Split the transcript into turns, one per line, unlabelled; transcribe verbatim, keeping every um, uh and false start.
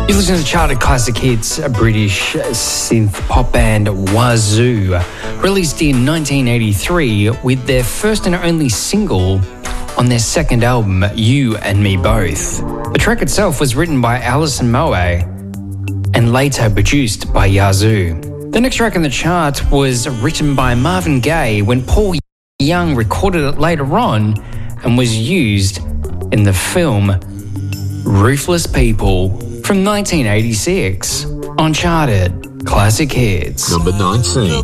You listen to the charted classic hits, a British synth pop band Wazoo, released in nineteen eighty-three with their first and only single on their second album, You and Me Both. The track itself was written by Alison Moe and later produced by Yazoo. The next track in the chart was written by Marvin Gaye when Paul Young recorded it later on and was used in the film Ruthless People from nineteen eighty-six on Charted Classic Hits.
Number nineteen.